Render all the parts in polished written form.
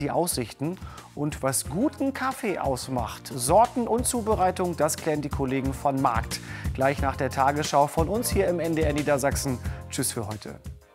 Die Aussichten und was guten Kaffee ausmacht. Sorten und Zubereitung, das klären die Kollegen von Markt. Gleich nach der Tagesschau von uns hier im NDR Niedersachsen. Tschüss für heute.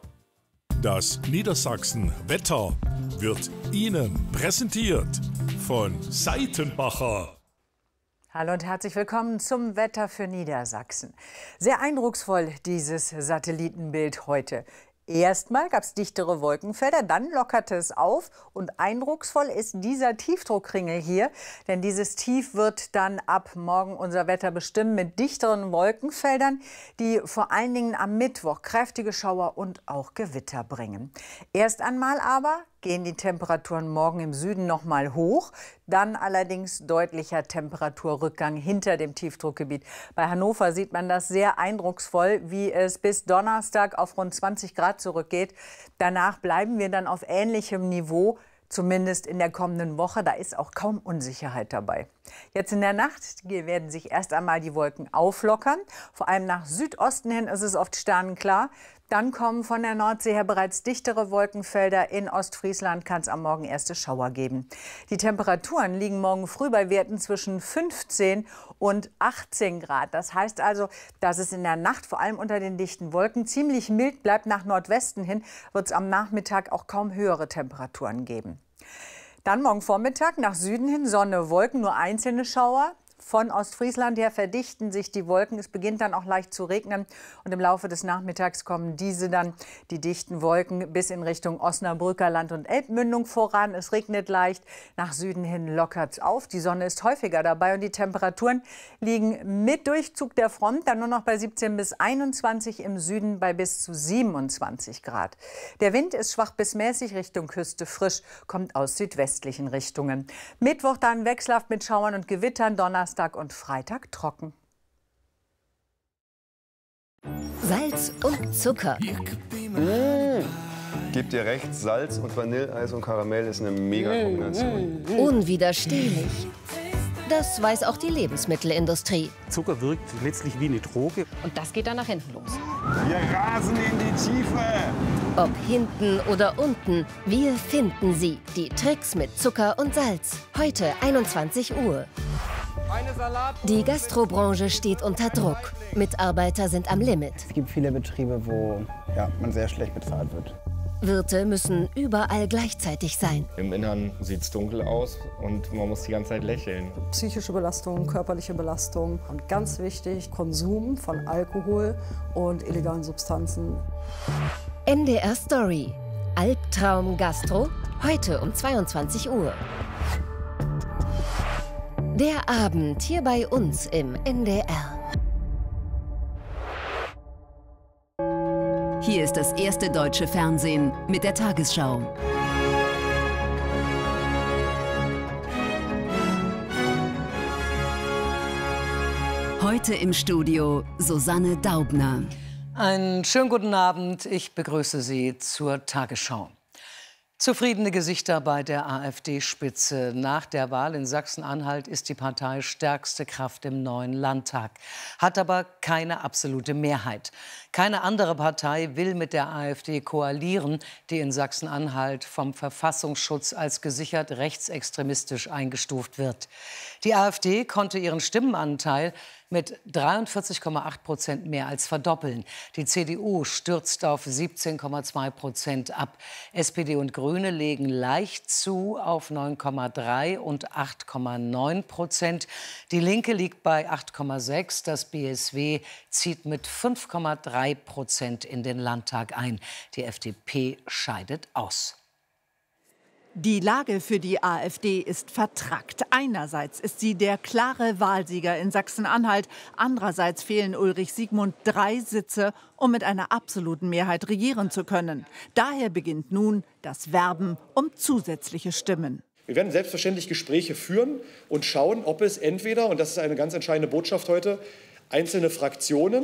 Das Niedersachsen-Wetter wird Ihnen präsentiert von Seitenbacher. Hallo und herzlich willkommen zum Wetter für Niedersachsen. Sehr eindrucksvoll dieses Satellitenbild heute. Erstmal gab es dichtere Wolkenfelder, dann lockerte es auf und eindrucksvoll ist dieser Tiefdruckringel hier, denn dieses Tief wird dann ab morgen unser Wetter bestimmen mit dichteren Wolkenfeldern, die vor allen Dingen am Mittwoch kräftige Schauer und auch Gewitter bringen. Erst einmal aber gehen die Temperaturen morgen im Süden noch mal hoch, dann allerdings deutlicher Temperaturrückgang hinter dem Tiefdruckgebiet. Bei Hannover sieht man das sehr eindrucksvoll, wie es bis Donnerstag auf rund 20 Grad zurückgeht. Danach bleiben wir dann auf ähnlichem Niveau, zumindest in der kommenden Woche. Da ist auch kaum Unsicherheit dabei. Jetzt in der Nacht werden sich erst einmal die Wolken auflockern. Vor allem nach Südosten hin ist es oft sternenklar. Dann kommen von der Nordsee her bereits dichtere Wolkenfelder. In Ostfriesland kann es am Morgen erste Schauer geben. Die Temperaturen liegen morgen früh bei Werten zwischen 15 und 18 Grad. Das heißt also, dass es in der Nacht vor allem unter den dichten Wolken ziemlich mild bleibt. Nach Nordwesten hin wird es am Nachmittag auch kaum höhere Temperaturen geben. Dann morgen Vormittag nach Süden hin Sonne, Wolken, nur einzelne Schauer. Von Ostfriesland her verdichten sich die Wolken. Es beginnt dann auch leicht zu regnen. Und im Laufe des Nachmittags kommen die dichten Wolken, bis in Richtung Osnabrücker Land und Elbmündung voran. Es regnet leicht. Nach Süden hin lockert es auf. Die Sonne ist häufiger dabei und die Temperaturen liegen mit Durchzug der Front dann nur noch bei 17 bis 21, im Süden bei bis zu 27 Grad. Der Wind ist schwach bis mäßig, Richtung Küste frisch, kommt aus südwestlichen Richtungen. Mittwoch dann wechselhaft mit Schauern und Gewittern, Donnerstag und Freitag trocken. Salz und Zucker. Gib dir recht, Salz und Vanilleeis und Karamell ist eine Mega-Kombination. Unwiderstehlich. Das weiß auch die Lebensmittelindustrie. Zucker wirkt letztlich wie eine Droge. Und das geht dann nach hinten los. Wir rasen in die Tiefe. Ob hinten oder unten, wir finden sie. Die Tricks mit Zucker und Salz. Heute 21 Uhr. Die Gastrobranche steht unter Druck. Mitarbeiter sind am Limit. Es gibt viele Betriebe, wo man sehr schlecht bezahlt wird. Wirte müssen überall gleichzeitig sein. Im Innern sieht es dunkel aus und man muss die ganze Zeit lächeln. Psychische Belastung, körperliche Belastung und ganz wichtig, Konsum von Alkohol und illegalen Substanzen. NDR Story. Albtraum Gastro, heute um 22 Uhr. Der Abend hier bei uns im NDR. Hier ist das erste deutsche Fernsehen mit der Tagesschau. Heute im Studio Susanne Daubner. Einen schönen guten Abend. Ich begrüße Sie zur Tagesschau. Zufriedene Gesichter bei der AfD-Spitze. Nach der Wahl in Sachsen-Anhalt ist die Partei stärkste Kraft im neuen Landtag, hat aber keine absolute Mehrheit. Keine andere Partei will mit der AfD koalieren, die in Sachsen-Anhalt vom Verfassungsschutz als gesichert rechtsextremistisch eingestuft wird. Die AfD konnte ihren Stimmenanteil mit 43,8% mehr als verdoppeln. Die CDU stürzt auf 17,2% ab. SPD und Grüne legen leicht zu auf 9,3 und 8,9%. Die Linke liegt bei 8,6. Das BSW zieht mit 5,3% in den Landtag ein. Die FDP scheidet aus. Die Lage für die AfD ist vertrackt. Einerseits ist sie der klare Wahlsieger in Sachsen-Anhalt. Andererseits fehlen Ulrich Siegmund 3 Sitze, um mit einer absoluten Mehrheit regieren zu können. Daher beginnt nun das Werben um zusätzliche Stimmen. Wir werden selbstverständlich Gespräche führen und schauen, ob es entweder, und das ist eine ganz entscheidende Botschaft heute, einzelne Fraktionen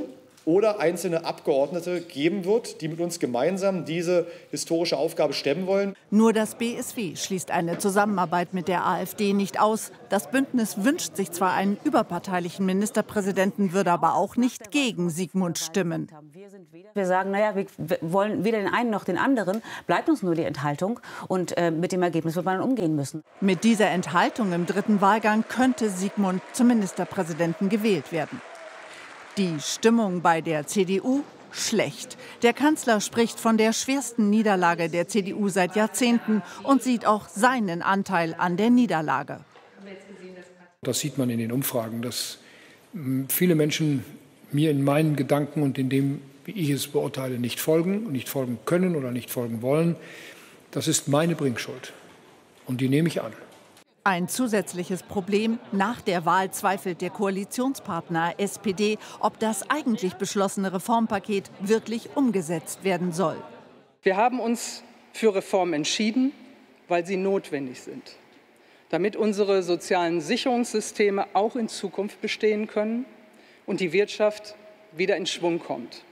oder einzelne Abgeordnete geben wird, die mit uns gemeinsam diese historische Aufgabe stemmen wollen. Nur das BSW schließt eine Zusammenarbeit mit der AfD nicht aus. Das Bündnis wünscht sich zwar einen überparteilichen Ministerpräsidenten, würde aber auch nicht gegen Sigmund stimmen. Wir sagen, naja, wir wollen weder den einen noch den anderen, bleibt uns nur die Enthaltung und mit dem Ergebnis wird man dann umgehen müssen. Mit dieser Enthaltung im dritten Wahlgang könnte Sigmund zum Ministerpräsidenten gewählt werden. Die Stimmung bei der CDU schlecht. Der Kanzler spricht von der schwersten Niederlage der CDU seit Jahrzehnten und sieht auch seinen Anteil an der Niederlage. Das sieht man in den Umfragen, dass viele Menschen mir in meinen Gedanken und in dem, wie ich es beurteile, nicht folgen können oder nicht folgen wollen. Das ist meine Bringschuld und die nehme ich an. Ein zusätzliches Problem: Nach der Wahl zweifelt der Koalitionspartner SPD, ob das eigentlich beschlossene Reformpaket wirklich umgesetzt werden soll. Wir haben uns für Reformen entschieden, weil sie notwendig sind, damit unsere sozialen Sicherungssysteme auch in Zukunft bestehen können und die Wirtschaft wieder in Schwung kommt.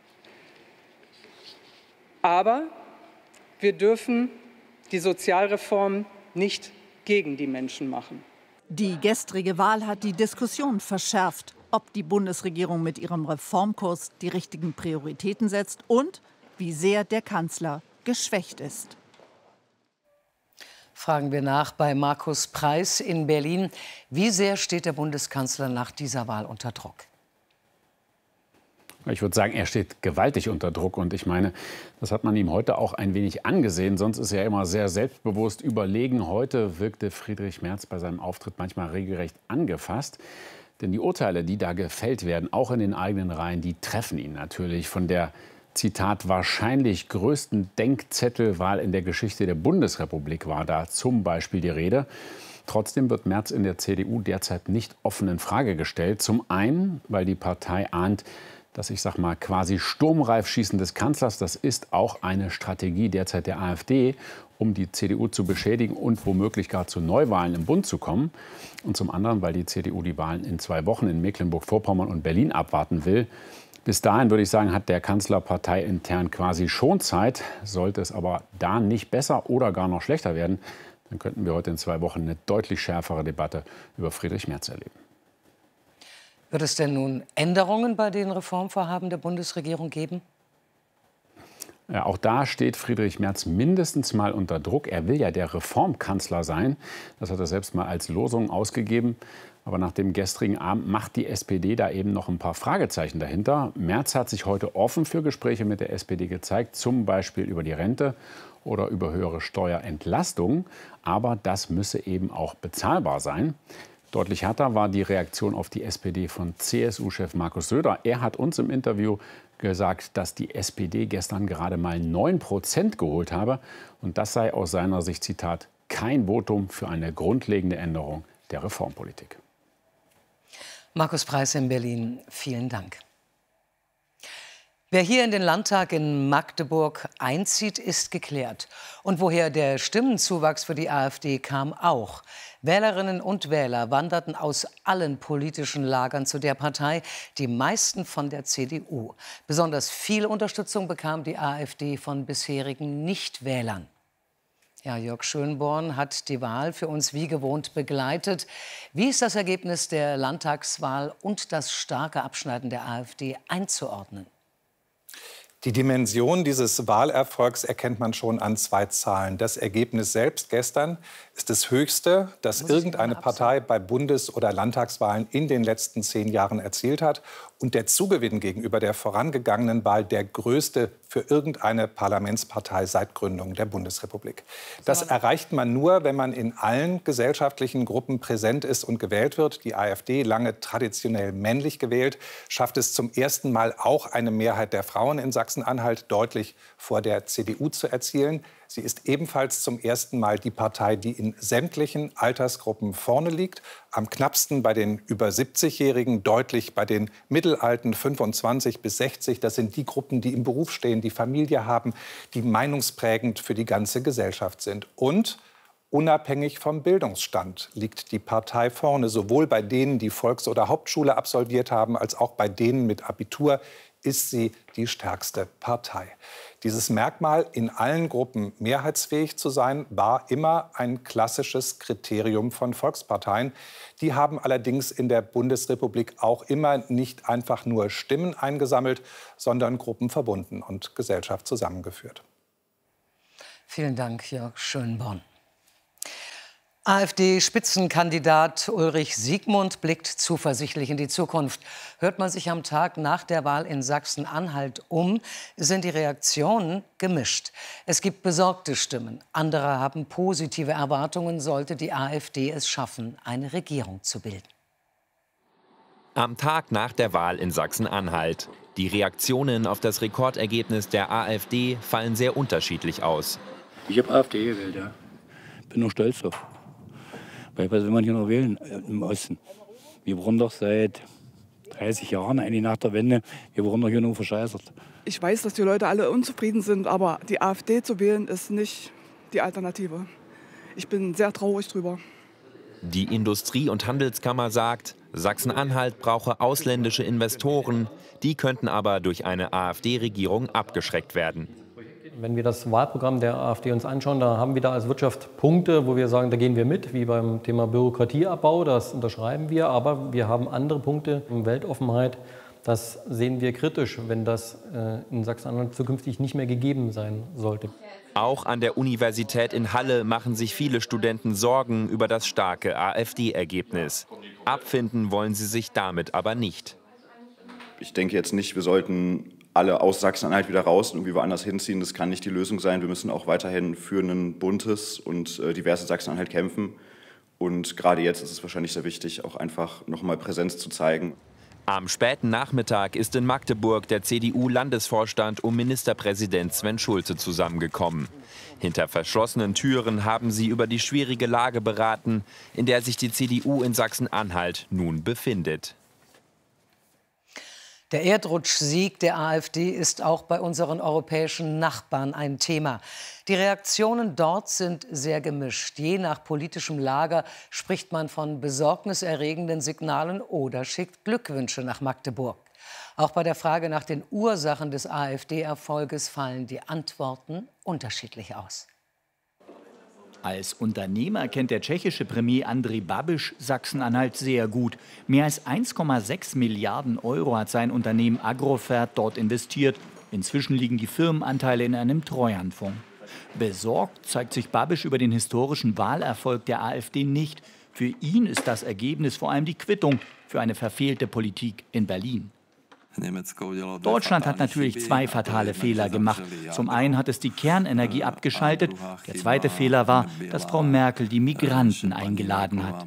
Aber wir dürfen die Sozialreform nicht gegen die Menschen machen. Die gestrige Wahl hat die Diskussion verschärft, ob die Bundesregierung mit ihrem Reformkurs die richtigen Prioritäten setzt und wie sehr der Kanzler geschwächt ist. Fragen wir nach bei Markus Preiß in Berlin. Wie sehr steht der Bundeskanzler nach dieser Wahl unter Druck? Ich würde sagen, er steht gewaltig unter Druck. Und ich meine, das hat man ihm heute auch ein wenig angesehen. Sonst ist er immer sehr selbstbewusst überlegen. Heute wirkte Friedrich Merz bei seinem Auftritt manchmal regelrecht angefasst. Denn die Urteile, die da gefällt werden, auch in den eigenen Reihen, die treffen ihn natürlich. Von der, Zitat, wahrscheinlich größten Denkzettelwahl in der Geschichte der Bundesrepublik war da zum Beispiel die Rede. Trotzdem wird Merz in der CDU derzeit nicht offen in Frage gestellt. Zum einen, weil die Partei ahnt, das, ich sag mal, quasi sturmreif Schießen des Kanzlers, das ist auch eine Strategie derzeit der AfD, um die CDU zu beschädigen und womöglich gar zu Neuwahlen im Bund zu kommen. Und zum anderen, weil die CDU die Wahlen in 2 Wochen in Mecklenburg-Vorpommern und Berlin abwarten will. Bis dahin, würde ich sagen, hat der Kanzler parteiintern quasi schon Zeit. Sollte es aber da nicht besser oder gar noch schlechter werden, dann könnten wir heute in 2 Wochen eine deutlich schärfere Debatte über Friedrich Merz erleben. Wird es denn nun Änderungen bei den Reformvorhaben der Bundesregierung geben? Ja, auch da steht Friedrich Merz mindestens mal unter Druck. Er will ja der Reformkanzler sein. Das hat er selbst mal als Losung ausgegeben. Aber nach dem gestrigen Abend macht die SPD da eben noch ein paar Fragezeichen dahinter. Merz hat sich heute offen für Gespräche mit der SPD gezeigt, zum Beispiel über die Rente oder über höhere Steuerentlastungen. Aber das müsse eben auch bezahlbar sein. Deutlich härter war die Reaktion auf die SPD von CSU-Chef Markus Söder. Er hat uns im Interview gesagt, dass die SPD gestern gerade mal 9% geholt habe. Und das sei aus seiner Sicht, Zitat, kein Votum für eine grundlegende Änderung der Reformpolitik. Markus Preiß in Berlin, vielen Dank. Wer hier in den Landtag in Magdeburg einzieht, ist geklärt. Und woher der Stimmenzuwachs für die AfD kam, auch. Wählerinnen und Wähler wanderten aus allen politischen Lagern zu der Partei, die meisten von der CDU. Besonders viel Unterstützung bekam die AfD von bisherigen Nichtwählern. Ja, Jörg Schönborn hat die Wahl für uns wie gewohnt begleitet. Wie ist das Ergebnis der Landtagswahl und das starke Abschneiden der AfD einzuordnen? Die Dimension dieses Wahlerfolgs erkennt man schon an 2 Zahlen. Das Ergebnis selbst gestern ist das höchste, das irgendeine Partei bei Bundes- oder Landtagswahlen in den letzten 10 Jahren erzielt hat. Und der Zugewinn gegenüber der vorangegangenen Wahl der größte für irgendeine Parlamentspartei seit Gründung der Bundesrepublik. Das erreicht man nur, wenn man in allen gesellschaftlichen Gruppen präsent ist und gewählt wird. Die AfD, lange traditionell männlich gewählt, schafft es zum ersten Mal auch eine Mehrheit der Frauen in Sachsen-Anhalt deutlich vor der CDU zu erzielen. Sie ist ebenfalls zum ersten Mal die Partei, die in sämtlichen Altersgruppen vorne liegt. Am knappsten bei den über 70-Jährigen, deutlich bei den Mittelalten 25 bis 60. Das sind die Gruppen, die im Beruf stehen, die Familie haben, die meinungsprägend für die ganze Gesellschaft sind. Und Unabhängig vom Bildungsstand liegt die Partei vorne, sowohl bei denen, die Volks- oder Hauptschule absolviert haben, als auch bei denen mit Abitur ist sie die stärkste Partei. Dieses Merkmal, in allen Gruppen mehrheitsfähig zu sein, war immer ein klassisches Kriterium von Volksparteien. Die haben allerdings in der Bundesrepublik auch immer nicht einfach nur Stimmen eingesammelt, sondern Gruppen verbunden und Gesellschaft zusammengeführt. Vielen Dank, Jörg Schönborn. AfD-Spitzenkandidat Ulrich Siegmund blickt zuversichtlich in die Zukunft. Hört man sich am Tag nach der Wahl in Sachsen-Anhalt um, sind die Reaktionen gemischt. Es gibt besorgte Stimmen. Andere haben positive Erwartungen, sollte die AfD es schaffen, eine Regierung zu bilden. Am Tag nach der Wahl in Sachsen-Anhalt. Die Reaktionen auf das Rekordergebnis der AfD fallen sehr unterschiedlich aus. Ich habe AfD gewählt, ja. Bin noch stolz drauf. Weil was will man hier noch wählen im Osten? Wir wurden doch seit 30 Jahren, eigentlich nach der Wende, wir wurden doch hier nur verscheißert. Ich weiß, dass die Leute alle unzufrieden sind, aber die AfD zu wählen ist nicht die Alternative. Ich bin sehr traurig drüber. Die Industrie- und Handelskammer sagt, Sachsen-Anhalt brauche ausländische Investoren. Die könnten aber durch eine AfD-Regierung abgeschreckt werden. Wenn wir das Wahlprogramm der AfD uns anschauen, da haben wir da als Wirtschaft Punkte, wo wir sagen, da gehen wir mit, wie beim Thema Bürokratieabbau, das unterschreiben wir. Aber wir haben andere Punkte, Weltoffenheit, das sehen wir kritisch, wenn das in Sachsen-Anhalt zukünftig nicht mehr gegeben sein sollte. Auch an der Universität in Halle machen sich viele Studenten Sorgen über das starke AfD-Ergebnis. Abfinden wollen sie sich damit aber nicht. Ich denke jetzt nicht, wir sollten alle aus Sachsen-Anhalt wieder raus und irgendwie woanders hinziehen. Das kann nicht die Lösung sein. Wir müssen auch weiterhin für ein buntes und diverses Sachsen-Anhalt kämpfen. Und gerade jetzt ist es wahrscheinlich sehr wichtig, auch einfach noch mal Präsenz zu zeigen. Am späten Nachmittag ist in Magdeburg der CDU-Landesvorstand um Ministerpräsident Sven Schulze zusammengekommen. Hinter verschlossenen Türen haben sie über die schwierige Lage beraten, in der sich die CDU in Sachsen-Anhalt nun befindet. Der Erdrutschsieg der AfD ist auch bei unseren europäischen Nachbarn ein Thema. Die Reaktionen dort sind sehr gemischt. Je nach politischem Lager spricht man von besorgniserregenden Signalen oder schickt Glückwünsche nach Magdeburg. Auch bei der Frage nach den Ursachen des AfD-Erfolges fallen die Antworten unterschiedlich aus. Als Unternehmer kennt der tschechische Premier Andrej Babiš Sachsen-Anhalt sehr gut. Mehr als 1,6 Milliarden Euro hat sein Unternehmen Agrofert dort investiert. Inzwischen liegen die Firmenanteile in einem Treuhandfonds. Besorgt zeigt sich Babiš über den historischen Wahlerfolg der AfD nicht. Für ihn ist das Ergebnis vor allem die Quittung für eine verfehlte Politik in Berlin. Deutschland hat natürlich zwei fatale Fehler gemacht. Zum einen hat es die Kernenergie abgeschaltet. Der zweite Fehler war, dass Frau Merkel die Migranten eingeladen hat.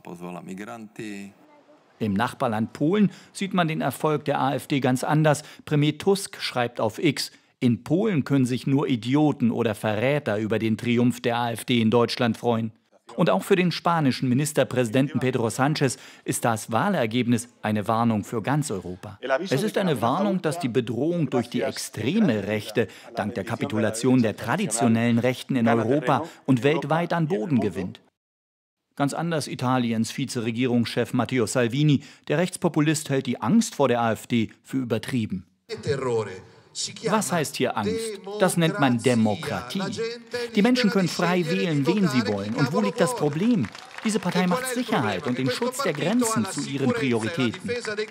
Im Nachbarland Polen sieht man den Erfolg der AfD ganz anders. Premier Tusk schreibt auf X: In Polen können sich nur Idioten oder Verräter über den Triumph der AfD in Deutschland freuen. Und auch für den spanischen Ministerpräsidenten Pedro Sánchez ist das Wahlergebnis eine Warnung für ganz Europa. Es ist eine Warnung, dass die Bedrohung durch die extreme Rechte dank der Kapitulation der traditionellen Rechten in Europa und weltweit an Boden gewinnt. Ganz anders Italiens Vizeregierungschef Matteo Salvini. Der Rechtspopulist hält die Angst vor der AfD für übertrieben. Was heißt hier Angst? Das nennt man Demokratie. Die Menschen können frei wählen, wen sie wollen. Und wo liegt das Problem? Diese Partei macht Sicherheit und den Schutz der Grenzen zu ihren Prioritäten.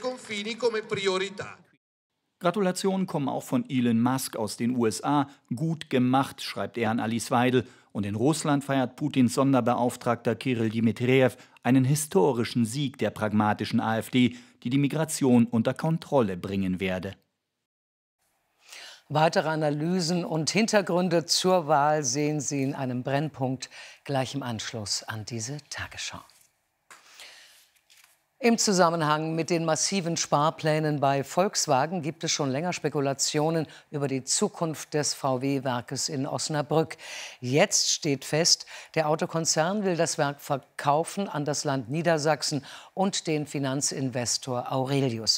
Gratulationen kommen auch von Elon Musk aus den USA. Gut gemacht, schreibt er an Alice Weidel. Und in Russland feiert Putins Sonderbeauftragter Kyrill Dmitrijew einen historischen Sieg der pragmatischen AfD, die die Migration unter Kontrolle bringen werde. Weitere Analysen und Hintergründe zur Wahl sehen Sie in einem Brennpunkt gleich im Anschluss an diese Tagesschau. Im Zusammenhang mit den massiven Sparplänen bei Volkswagen gibt es schon länger Spekulationen über die Zukunft des VW-Werkes in Osnabrück. Jetzt steht fest, der Autokonzern will das Werk verkaufen an das Land Niedersachsen und den Finanzinvestor Aurelius.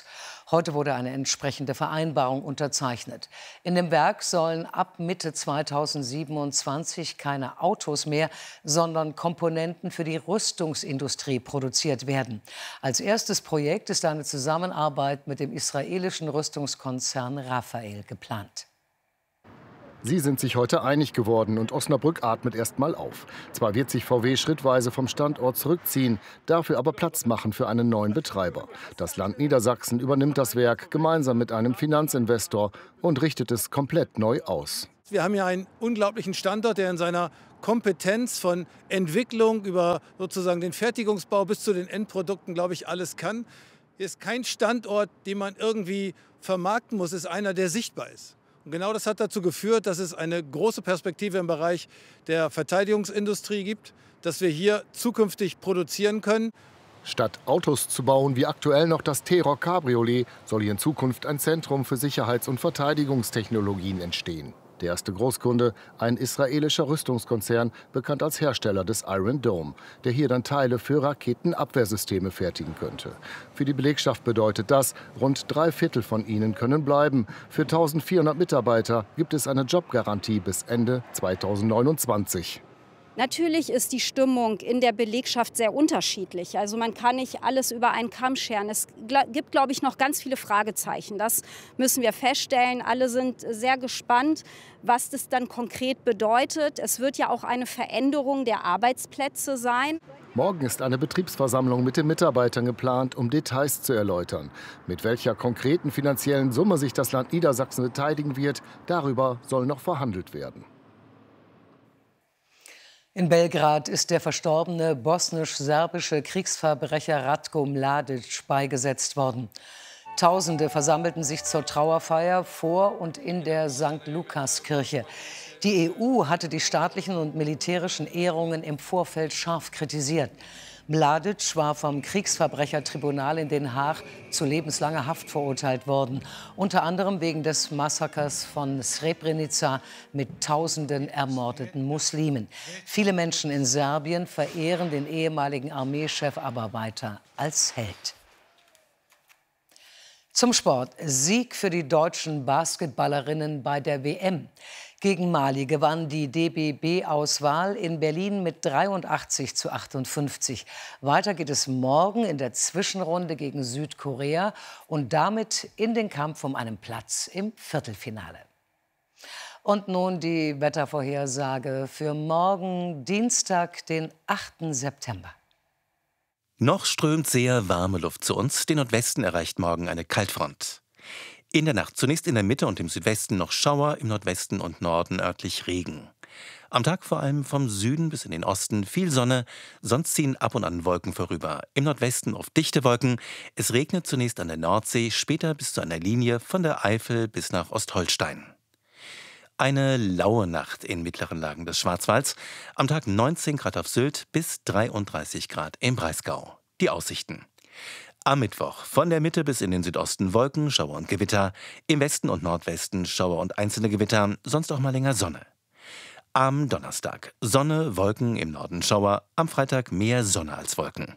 Heute wurde eine entsprechende Vereinbarung unterzeichnet. In dem Werk sollen ab Mitte 2027 keine Autos mehr, sondern Komponenten für die Rüstungsindustrie produziert werden. Als erstes Projekt ist eine Zusammenarbeit mit dem israelischen Rüstungskonzern Rafael geplant. Sie sind sich heute einig geworden und Osnabrück atmet erst mal auf. Zwar wird sich VW schrittweise vom Standort zurückziehen, dafür aber Platz machen für einen neuen Betreiber. Das Land Niedersachsen übernimmt das Werk gemeinsam mit einem Finanzinvestor und richtet es komplett neu aus. Wir haben hier einen unglaublichen Standort, der in seiner Kompetenz von Entwicklung über sozusagen den Fertigungsbau bis zu den Endprodukten, glaube ich, alles kann. Hier ist kein Standort, den man irgendwie vermarkten muss, ist einer, der sichtbar ist. Und genau das hat dazu geführt, dass es eine große Perspektive im Bereich der Verteidigungsindustrie gibt, dass wir hier zukünftig produzieren können. Statt Autos zu bauen wie aktuell noch das T-Roc Cabriolet, soll hier in Zukunft ein Zentrum für Sicherheits- und Verteidigungstechnologien entstehen. Der erste Großkunde, ein israelischer Rüstungskonzern, bekannt als Hersteller des Iron Dome, der hier dann Teile für Raketenabwehrsysteme fertigen könnte. Für die Belegschaft bedeutet das, rund 3/4 von ihnen können bleiben. Für 1400 Mitarbeiter gibt es eine Jobgarantie bis Ende 2029. Natürlich ist die Stimmung in der Belegschaft sehr unterschiedlich. Also man kann nicht alles über einen Kamm scheren. Es gibt, glaube ich, noch ganz viele Fragezeichen. Das müssen wir feststellen. Alle sind sehr gespannt, was das dann konkret bedeutet. Es wird ja auch eine Veränderung der Arbeitsplätze sein. Morgen ist eine Betriebsversammlung mit den Mitarbeitern geplant, um Details zu erläutern. Mit welcher konkreten finanziellen Summe sich das Land Niedersachsen beteiligen wird, darüber soll noch verhandelt werden. In Belgrad ist der verstorbene bosnisch-serbische Kriegsverbrecher Ratko Mladic beigesetzt worden. Tausende versammelten sich zur Trauerfeier vor und in der St. Lukas-Kirche. Die EU hatte die staatlichen und militärischen Ehrungen im Vorfeld scharf kritisiert. Mladic war vom Kriegsverbrechertribunal in Den Haag zu lebenslanger Haft verurteilt worden. Unter anderem wegen des Massakers von Srebrenica mit Tausenden ermordeten Muslimen. Viele Menschen in Serbien verehren den ehemaligen Armeechef aber weiter als Held. Zum Sport. Sieg für die deutschen Basketballerinnen bei der WM. Gegen Mali gewann die DBB-Auswahl in Berlin mit 83:58. Weiter geht es morgen in der Zwischenrunde gegen Südkorea und damit in den Kampf um einen Platz im Viertelfinale. Und nun die Wettervorhersage für morgen, Dienstag, den 8. September. Noch strömt sehr warme Luft zu uns. Den Nordwesten erreicht morgen eine Kaltfront. In der Nacht zunächst in der Mitte und im Südwesten noch Schauer, im Nordwesten und Norden örtlich Regen. Am Tag vor allem vom Süden bis in den Osten viel Sonne, sonst ziehen ab und an Wolken vorüber. Im Nordwesten oft dichte Wolken. Es regnet zunächst an der Nordsee, später bis zu einer Linie von der Eifel bis nach Ostholstein. Eine laue Nacht in mittleren Lagen des Schwarzwalds. Am Tag 19 Grad auf Sylt bis 33 Grad im Breisgau. Die Aussichten. Am Mittwoch von der Mitte bis in den Südosten Wolken, Schauer und Gewitter. Im Westen und Nordwesten Schauer und einzelne Gewitter, sonst auch mal länger Sonne. Am Donnerstag Sonne, Wolken, im Norden Schauer. Am Freitag mehr Sonne als Wolken.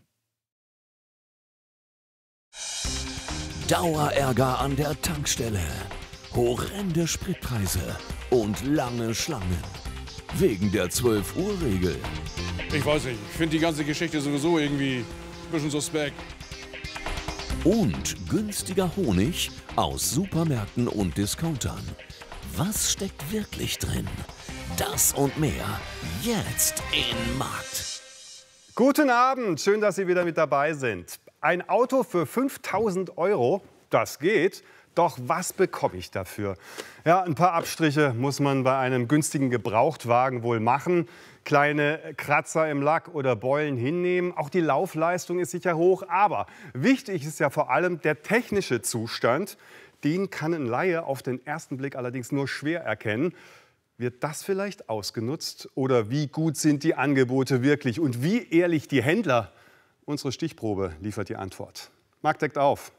Dauerärger an der Tankstelle. Horrende Spritpreise und lange Schlangen. Wegen der 12-Uhr-Regel. Ich weiß nicht, ich finde die ganze Geschichte sowieso irgendwie ein bisschen suspekt. Und günstiger Honig aus Supermärkten und Discountern. Was steckt wirklich drin? Das und mehr jetzt in Markt. Guten Abend, schön, dass Sie wieder mit dabei sind. Ein Auto für 5.000 €, das geht. Doch was bekomme ich dafür? Ja, ein paar Abstriche muss man bei einem günstigen Gebrauchtwagen wohl machen. Kleine Kratzer im Lack oder Beulen hinnehmen. Auch die Laufleistung ist sicher hoch. Aber wichtig ist ja vor allem der technische Zustand. Den kann ein Laie auf den ersten Blick allerdings nur schwer erkennen. Wird das vielleicht ausgenutzt? Oder wie gut sind die Angebote wirklich? Und wie ehrlich die Händler? Unsere Stichprobe liefert die Antwort. Markt deckt auf.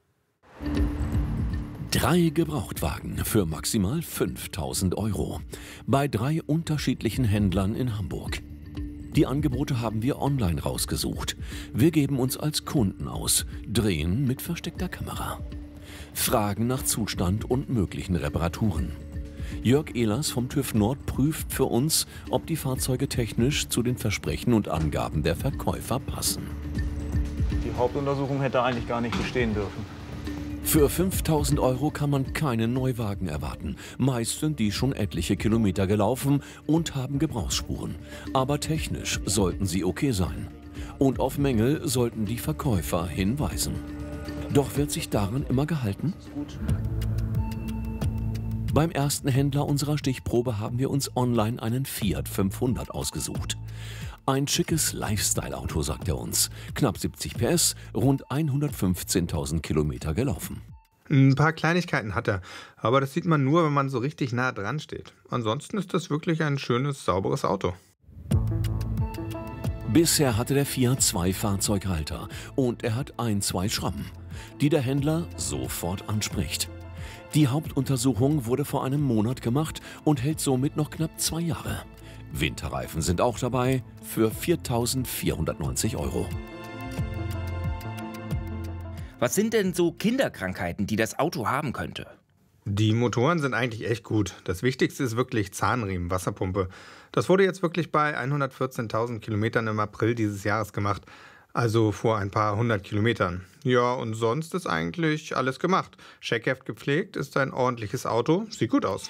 3 Gebrauchtwagen für maximal 5.000 € bei 3 unterschiedlichen Händlern in Hamburg. Die Angebote haben wir online rausgesucht. Wir geben uns als Kunden aus, drehen mit versteckter Kamera. fragen nach Zustand und möglichen Reparaturen. Jörg Ehlers vom TÜV Nord prüft für uns, ob die Fahrzeuge technisch zu den Versprechen und Angaben der Verkäufer passen. Die Hauptuntersuchung hätte eigentlich gar nicht bestehen dürfen. Für 5.000 € kann man keinen Neuwagen erwarten. Meist sind die schon etliche Kilometer gelaufen und haben Gebrauchsspuren. Aber technisch sollten sie okay sein. Und auf Mängel sollten die Verkäufer hinweisen. Doch wird sich daran immer gehalten? Beim ersten Händler unserer Stichprobe haben wir uns online einen Fiat 500 ausgesucht. Ein schickes Lifestyle-Auto, sagt er uns. Knapp 70 PS, rund 115.000 Kilometer gelaufen. Ein paar Kleinigkeiten hat er, aber das sieht man nur, wenn man so richtig nah dran steht. Ansonsten ist das wirklich ein schönes, sauberes Auto. Bisher hatte der Fiat 2 Fahrzeughalter und er hat 2 Schrammen, die der Händler sofort anspricht. Die Hauptuntersuchung wurde vor einem Monat gemacht und hält somit noch knapp 2 Jahre. Winterreifen sind auch dabei für 4.490 €. Was sind denn so Kinderkrankheiten, die das Auto haben könnte? Die Motoren sind eigentlich echt gut. Das Wichtigste ist wirklich Zahnriemen, Wasserpumpe. Das wurde jetzt wirklich bei 114.000 Kilometern im April dieses Jahres gemacht. Also vor ein paar 100 Kilometern. Ja, und sonst ist eigentlich alles gemacht. Scheckheft gepflegt, ist ein ordentliches Auto, sieht gut aus.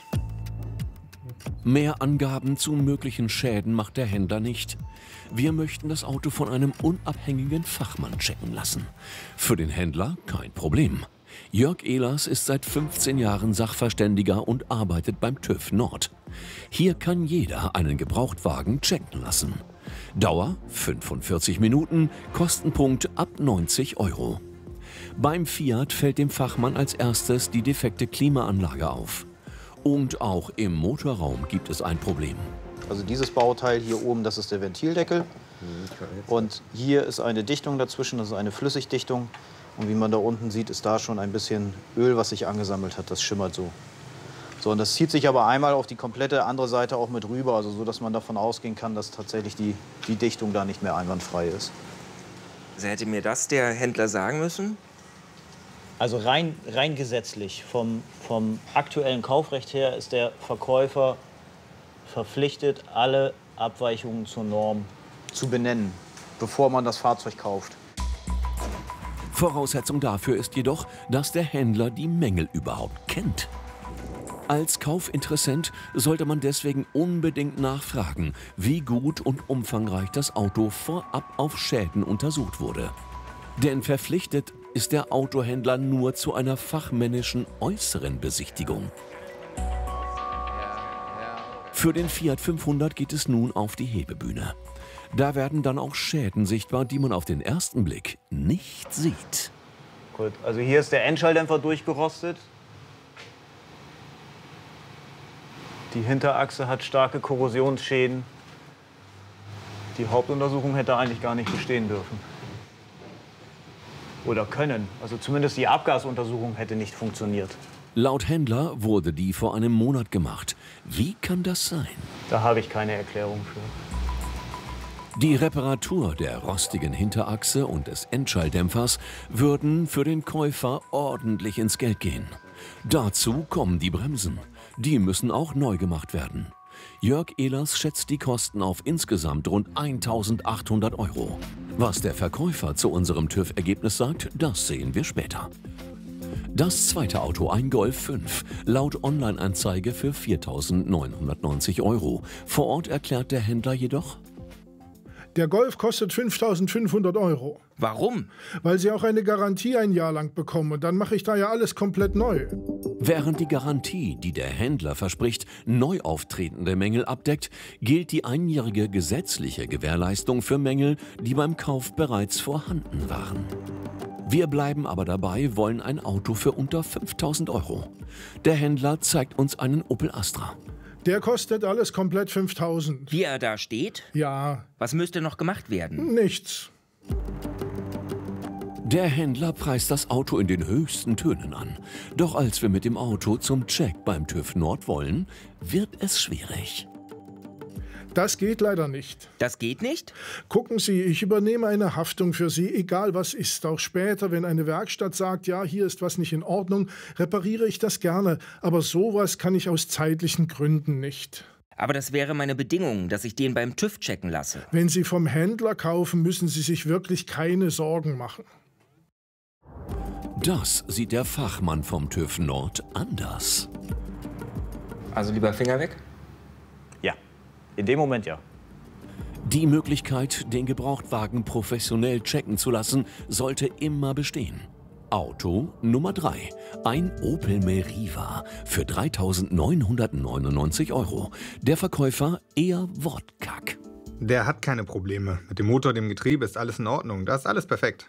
Mehr Angaben zu möglichen Schäden macht der Händler nicht. Wir möchten das Auto von einem unabhängigen Fachmann checken lassen. Für den Händler kein Problem. Jörg Ehlers ist seit 15 Jahren Sachverständiger und arbeitet beim TÜV Nord. Hier kann jeder einen Gebrauchtwagen checken lassen. Dauer 45 Minuten, Kostenpunkt ab 90 €. Beim Fiat fällt dem Fachmann als erstes die defekte Klimaanlage auf. Und auch im Motorraum gibt es ein Problem. Also dieses Bauteil hier oben, das ist der Ventildeckel. Und hier ist eine Dichtung dazwischen, das ist eine Flüssigdichtung. Und wie man da unten sieht, ist da schon ein bisschen Öl, was sich angesammelt hat. Das schimmert so. So, und das zieht sich aber einmal auf die komplette andere Seite auch mit rüber, also so, dass man davon ausgehen kann, dass tatsächlich die Dichtung da nicht mehr einwandfrei ist. Also hätte mir das der Händler sagen müssen? Also rein gesetzlich, vom aktuellen Kaufrecht her ist der Verkäufer verpflichtet, alle Abweichungen zur Norm zu benennen, bevor man das Fahrzeug kauft. Voraussetzung dafür ist jedoch, dass der Händler die Mängel überhaupt kennt. Als Kaufinteressent sollte man deswegen unbedingt nachfragen, wie gut und umfangreich das Auto vorab auf Schäden untersucht wurde. Denn verpflichtet ist der Autohändler nur zu einer fachmännischen äußeren Besichtigung. Für den Fiat 500 geht es nun auf die Hebebühne. Da werden dann auch Schäden sichtbar, die man auf den ersten Blick nicht sieht. Gut, also hier ist der Endschalldämpfer durchgerostet. Die Hinterachse hat starke Korrosionsschäden. Die Hauptuntersuchung hätte eigentlich gar nicht bestehen dürfen. Oder können. Also zumindest die Abgasuntersuchung hätte nicht funktioniert. Laut Händler wurde die vor einem Monat gemacht. Wie kann das sein? Da habe ich keine Erklärung für. Die Reparatur der rostigen Hinterachse und des Endschalldämpfers würden für den Käufer ordentlich ins Geld gehen. Dazu kommen die Bremsen. Die müssen auch neu gemacht werden. Jörg Ehlers schätzt die Kosten auf insgesamt rund 1.800 €. Was der Verkäufer zu unserem TÜV-Ergebnis sagt, das sehen wir später. Das zweite Auto, ein Golf 5, laut Online-Anzeige für 4.990 €. Vor Ort erklärt der Händler jedoch: Der Golf kostet 5.500 €. Warum? Weil Sie auch eine Garantie ein Jahr lang bekommen. Und dann mache ich da ja alles komplett neu. Während die Garantie, die der Händler verspricht, neu auftretende Mängel abdeckt, gilt die einjährige gesetzliche Gewährleistung für Mängel, die beim Kauf bereits vorhanden waren. Wir bleiben aber dabei, wollen ein Auto für unter 5.000 €. Der Händler zeigt uns einen Opel Astra. Der kostet alles komplett 5.000. Wie er da steht? Ja. Was müsste noch gemacht werden? Nichts. Der Händler preist das Auto in den höchsten Tönen an. Doch als wir mit dem Auto zum Check beim TÜV Nord wollen, wird es schwierig. Das geht leider nicht. Das geht nicht? Gucken Sie, ich übernehme eine Haftung für Sie, egal was ist. Auch später, wenn eine Werkstatt sagt, ja, hier ist was nicht in Ordnung, repariere ich das gerne. Aber sowas kann ich aus zeitlichen Gründen nicht. Aber das wäre meine Bedingung, dass ich den beim TÜV checken lasse. Wenn Sie vom Händler kaufen, müssen Sie sich wirklich keine Sorgen machen. Das sieht der Fachmann vom TÜV Nord anders. Also lieber Finger weg? Ja, in dem Moment ja. Die Möglichkeit, den Gebrauchtwagen professionell checken zu lassen, sollte immer bestehen. Auto Nummer 3. Ein Opel Meriva für 3.999 €. Der Verkäufer eher wortkack. Der hat keine Probleme. Mit dem Motor, dem Getriebe ist alles in Ordnung. Da ist alles perfekt.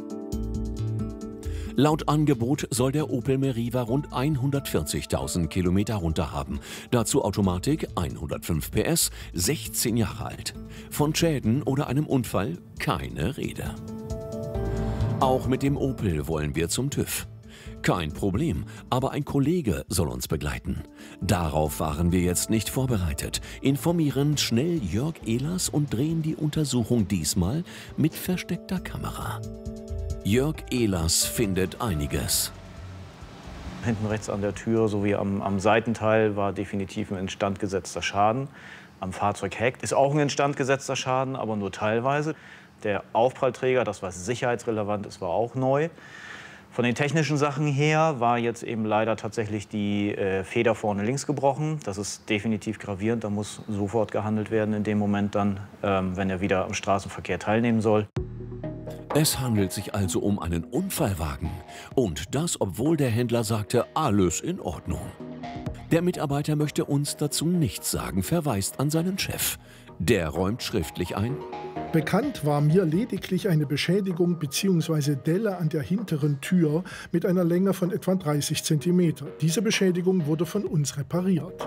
Laut Angebot soll der Opel Meriva rund 140.000 Kilometer runter haben. Dazu Automatik, 105 PS, 16 Jahre alt. Von Schäden oder einem Unfall keine Rede. Auch mit dem Opel wollen wir zum TÜV. Kein Problem, aber ein Kollege soll uns begleiten. Darauf waren wir jetzt nicht vorbereitet. Informieren schnell Jörg Ehlers und drehen die Untersuchung diesmal mit versteckter Kamera. Jörg Ehlers findet einiges. Hinten rechts an der Tür sowie am Seitenteil war definitiv ein instandgesetzter Schaden. Am Fahrzeugheck ist auch ein instandgesetzter Schaden, aber nur teilweise. Der Aufprallträger, das was sicherheitsrelevant ist, war auch neu. Von den technischen Sachen her war jetzt eben leider tatsächlich die Feder vorne links gebrochen. Das ist definitiv gravierend, da muss sofort gehandelt werden in dem Moment dann, wenn er wieder am Straßenverkehr teilnehmen soll. Es handelt sich also um einen Unfallwagen. Und das, obwohl der Händler sagte, alles in Ordnung. Der Mitarbeiter möchte uns dazu nichts sagen, verweist an seinen Chef. Der räumt schriftlich ein: Bekannt war mir lediglich eine Beschädigung bzw. Delle an der hinteren Tür mit einer Länge von etwa 30 cm. Diese Beschädigung wurde von uns repariert.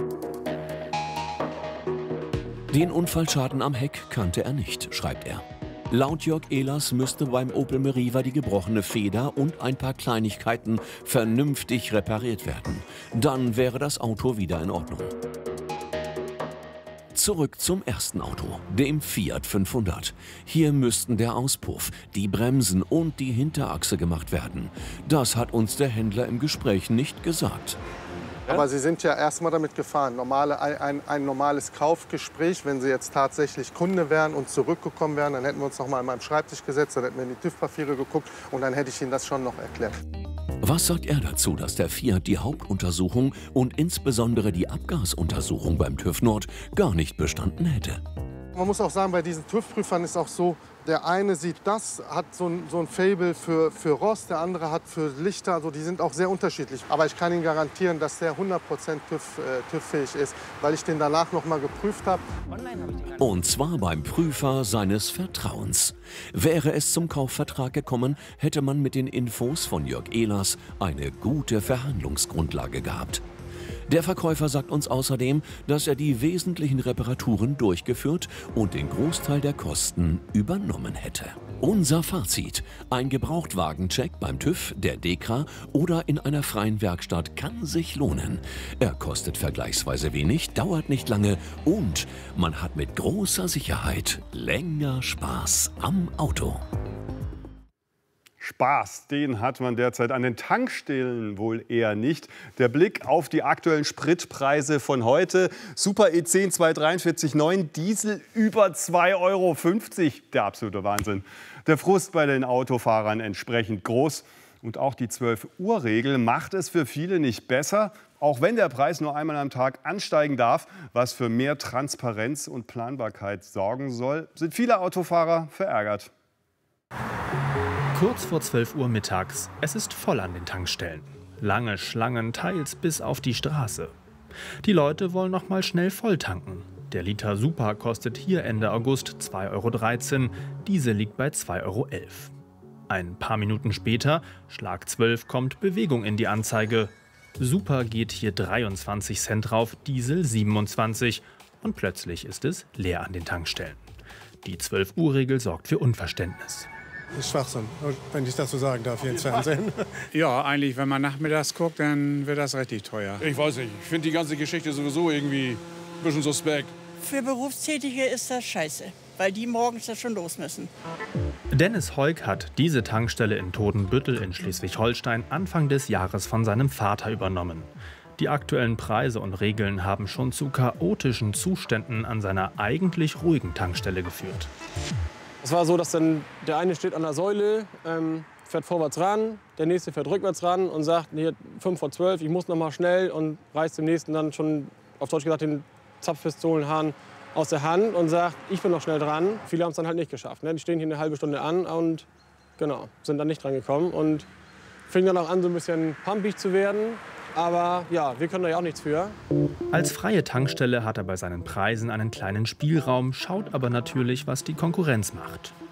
Den Unfallschaden am Heck kannte er nicht, schreibt er. Laut Jörg Ehlers müsste beim Opel Meriva die gebrochene Feder und ein paar Kleinigkeiten vernünftig repariert werden. Dann wäre das Auto wieder in Ordnung. Zurück zum ersten Auto, dem Fiat 500. Hier müssten der Auspuff, die Bremsen und die Hinterachse gemacht werden. Das hat uns der Händler im Gespräch nicht gesagt. Aber Sie sind ja erst mal damit gefahren. Ein normales Kaufgespräch, wenn Sie jetzt tatsächlich Kunde wären und zurückgekommen wären, dann hätten wir uns noch mal an meinem Schreibtisch gesetzt, dann hätten wir in die TÜV-Papiere geguckt und dann hätte ich Ihnen das schon noch erklärt. Was sagt er dazu, dass der Fiat die Hauptuntersuchung und insbesondere die Abgasuntersuchung beim TÜV Nord gar nicht bestanden hätte? Man muss auch sagen, bei diesen TÜV-Prüfern ist auch so, der eine sieht das, hat so ein Faible für Rost, der andere hat für Lichter, also die sind auch sehr unterschiedlich. Aber ich kann Ihnen garantieren, dass der 100% TÜV-fähig ist, weil ich den danach noch mal geprüft habe. Und zwar beim Prüfer seines Vertrauens. Wäre es zum Kaufvertrag gekommen, hätte man mit den Infos von Jörg Ehlers eine gute Verhandlungsgrundlage gehabt. Der Verkäufer sagt uns außerdem, dass er die wesentlichen Reparaturen durchgeführt und den Großteil der Kosten übernommen hätte. Unser Fazit: Ein Gebrauchtwagencheck beim TÜV, der DEKRA oder in einer freien Werkstatt kann sich lohnen. Er kostet vergleichsweise wenig, dauert nicht lange und man hat mit großer Sicherheit länger Spaß am Auto. Spaß, den hat man derzeit an den Tankstellen wohl eher nicht. Der Blick auf die aktuellen Spritpreise von heute. Super E10 243,9, Diesel über 2,50 €. Der absolute Wahnsinn. Der Frust bei den Autofahrern entsprechend groß. Und auch die 12-Uhr-Regel macht es für viele nicht besser. Auch wenn der Preis nur einmal am Tag ansteigen darf, was für mehr Transparenz und Planbarkeit sorgen soll, sind viele Autofahrer verärgert. Kurz vor 12 Uhr mittags. Es ist voll an den Tankstellen. Lange Schlangen, teils bis auf die Straße. Die Leute wollen noch mal schnell voll tanken. Der Liter Super kostet hier Ende August 2,13 €. Diesel liegt bei 2,11 €. Ein paar Minuten später, Schlag 12, kommt Bewegung in die Anzeige. Super geht hier 23 Cent drauf, Diesel 27. Und plötzlich ist es leer an den Tankstellen. Die 12-Uhr-Regel sorgt für Unverständnis. Das ist Schwachsinn, wenn ich das so sagen darf hier ins Fernsehen. Ja, eigentlich, wenn man nachmittags guckt, dann wird das richtig teuer. Ich weiß nicht, ich finde die ganze Geschichte sowieso irgendwie ein bisschen suspekt. Für Berufstätige ist das scheiße, weil die morgens ja schon los müssen. Dennis Heuk hat diese Tankstelle in Todenbüttel in Schleswig-Holstein Anfang des Jahres von seinem Vater übernommen. Die aktuellen Preise und Regeln haben schon zu chaotischen Zuständen an seiner eigentlich ruhigen Tankstelle geführt. Es war so, dass dann der eine steht an der Säule, fährt vorwärts ran, der nächste fährt rückwärts ran und sagt, hier 5 vor 12, ich muss noch mal schnell, und reißt dem nächsten dann schon, auf Deutsch gesagt, den Zapfpistolenhahn aus der Hand und sagt, ich bin noch schnell dran. Viele haben es dann halt nicht geschafft. Ne? Die stehen hier eine halbe Stunde an und genau, sind dann nicht dran gekommen und fing dann auch an, so ein bisschen pumpig zu werden. Aber ja, wir können da ja auch nichts für. Als freie Tankstelle hat er bei seinen Preisen einen kleinen Spielraum, schaut aber natürlich, was die Konkurrenz macht.